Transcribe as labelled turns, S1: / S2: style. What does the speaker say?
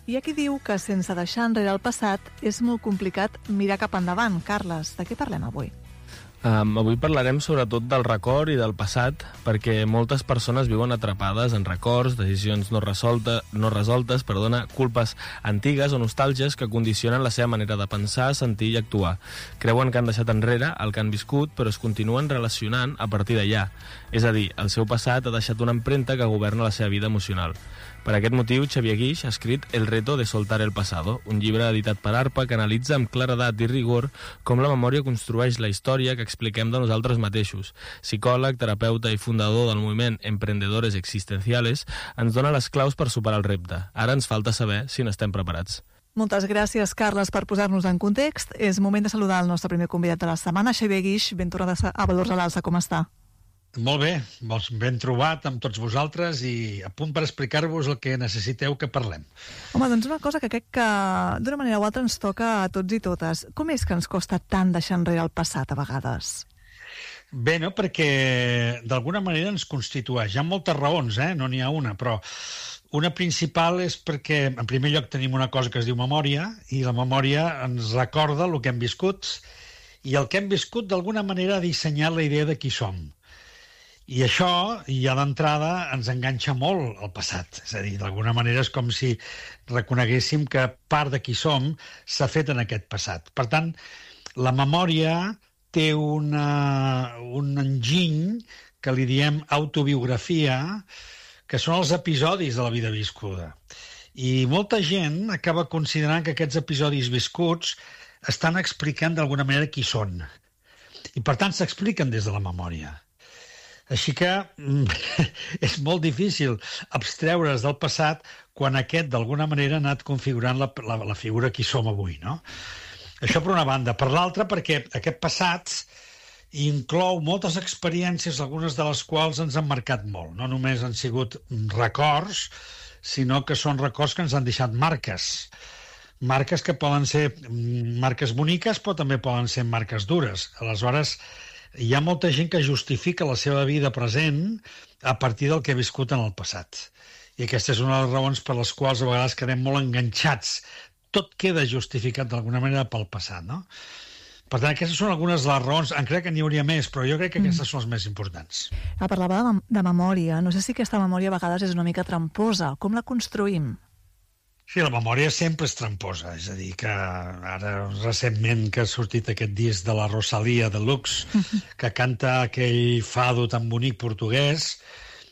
S1: Hi ha qui diu que sense deixar enrere el passat és molt complicat mirar cap endavant. Carles, de què parlem avui?
S2: Avui parlarem sobretot del record i del passat, perquè moltes persones viuen atrapades en records, decisions no resoltes, culpes antigues o nostàlgies que condicionen la seva manera de pensar, sentir i actuar. Creuen que han deixat enrere el que han viscut, però es continuen relacionant a partir d'allà. És a dir, el seu passat ha deixat una empremta que governa la seva vida emocional. Per aquest motiu, Xavier Guix ha escrit El reto de soltar el pasado, un llibre editat per ARPA que analitza amb claredat i rigor com la memòria construeix la història que expliquem de nosaltres mateixos. Psicòleg, terapeuta i fundador del moviment Emprendedores Existenciales, ens dona les claus per superar el repte. Ara ens falta saber si n'estem preparats.
S1: Moltes gràcies, Carles, per posar-nos en context. És moment de saludar el nostre primer convidat de la setmana, Xavier Guix, ben tornat a Valors a l'Alça. Com està?
S3: Molt bé, ben trobat amb tots vosaltres i a punt per explicar-vos el que necessiteu que parlem.
S1: Home, doncs una cosa que crec que d'una manera o altra ens toca a tots i totes. Com és que ens costa tant deixar enrere el passat a vegades?
S3: Bé, no? Perquè d'alguna manera ens constitueix. Hi ha moltes raons, no n'hi ha una, però una principal és perquè, en primer lloc, tenim una cosa que es diu memòria, i la memòria ens recorda el que hem viscut, i el que hem viscut d'alguna manera ha dissenyat la idea de qui som. I això, ja d'entrada, ens enganxa molt al passat. És a dir, d'alguna manera és com si reconeguéssim que part de qui som s'ha fet en aquest passat. Per tant, la memòria té un enginy que li diem autobiografia, que són els episodis de la vida viscuda. I molta gent acaba considerant que aquests episodis viscuts estan explicant d'alguna manera qui són. I, per tant, s'expliquen des de la memòria. Així que és molt difícil abstreure's del passat quan aquest, d'alguna manera, ha anat configurant la figura que som avui, no? Això per una banda. Per l'altra, perquè aquest passat inclou moltes experiències, algunes de les quals ens han marcat molt. No només han sigut records, sinó que són records que ens han deixat marques. Marques que poden ser marques boniques, però també poden ser marques dures. Aleshores, hi ha molta gent que justifica la seva vida present a partir del que ha viscut en el passat. I aquesta és una de les raons per les quals a vegades quedem molt enganxats. Tot queda justificat d'alguna manera pel passat, no? Per tant, aquestes són algunes de les raons. Crec que n'hi hauria més, però jo crec que aquestes són les més importants.
S1: Parlava de memòria. No sé si aquesta memòria a vegades és una mica tramposa. Com la construïm?
S3: Sí, la memòria sempre és tramposa, és a dir, que ara recentment que ha sortit aquest disc de la Rosalía Deluxe, que canta aquell fado tan bonic portuguès,